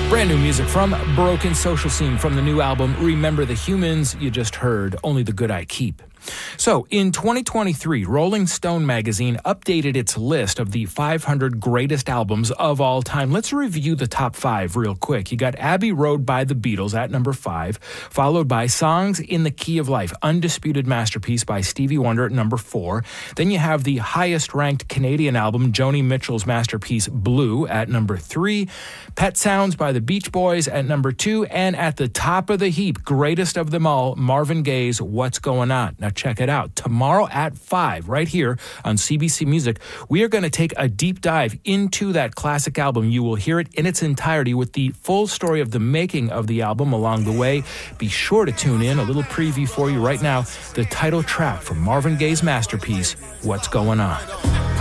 Brand new music from Broken Social Scene from the new album Remember the Humans. You just heard Only the Good I Keep. So, in 2023, Rolling Stone magazine updated its list of the 500 greatest albums of all time. Let's review the top 5 real quick. You got Abbey Road by the Beatles at number 5, followed by Songs in the Key of Life, undisputed masterpiece by Stevie Wonder at number 4. Then you have the highest-ranked Canadian album, Joni Mitchell's masterpiece Blue, at number 3. Pet Sounds by the Beach Boys at number 2. And at the top of the heap, greatest of them all, Marvin Gaye's What's Going On. Now, check it out. Tomorrow at 5, right here on CBC Music, we are going to take a deep dive into that classic album. You will hear it in its entirety with the full story of the making of the album along the way. Be sure to tune in. A little preview for you right now. The title track from Marvin Gaye's masterpiece, What's Going On.